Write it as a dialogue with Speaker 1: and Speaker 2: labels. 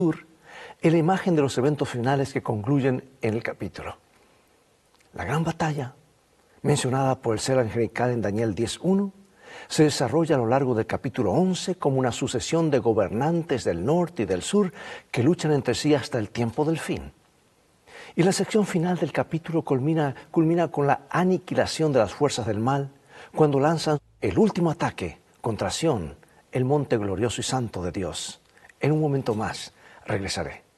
Speaker 1: en la imagen de los eventos finales que concluyen en el capítulo. La gran batalla, mencionada por el ser angelical en Daniel 10:1, se desarrolla a lo largo del capítulo 11 como una sucesión de gobernantes del norte y del sur que luchan entre sí hasta el tiempo del fin. Y la sección final del capítulo culmina con la aniquilación de las fuerzas del mal, cuando lanzan el último ataque contra Sión, el monte glorioso y santo de Dios. En un momento más regresaré.